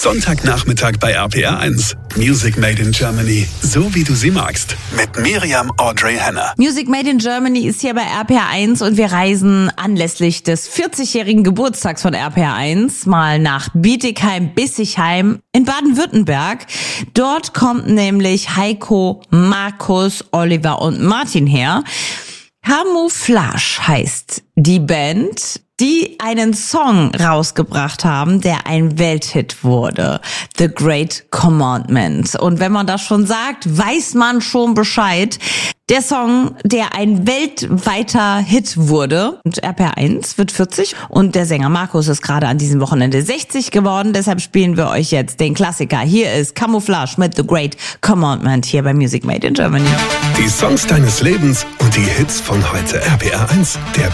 Sonntagnachmittag bei RPR 1. Music Made in Germany, so wie du sie magst. Mit Miriam Audrey Henner. Music Made in Germany ist hier bei RPR 1 und wir reisen anlässlich des 40-jährigen Geburtstags von RPR 1 mal nach Bietigheim-Bissigheim in Baden-Württemberg. Dort kommt nämlich Heiko, Markus, Oliver und Martin her. Camouflage heißt die Band, die einen Song rausgebracht haben, der ein Welthit wurde. The Great Commandment. Und wenn man das schon sagt, weiß man schon Bescheid. Der Song, der ein weltweiter Hit wurde. Und RPR 1 wird 40 und der Sänger Markus ist gerade an diesem Wochenende 60 geworden. Deshalb spielen wir euch jetzt den Klassiker. Hier ist Camouflage mit The Great Commandment hier bei Music Made in Germany. Die Songs deines Lebens und die Hits von heute. RPR 1, der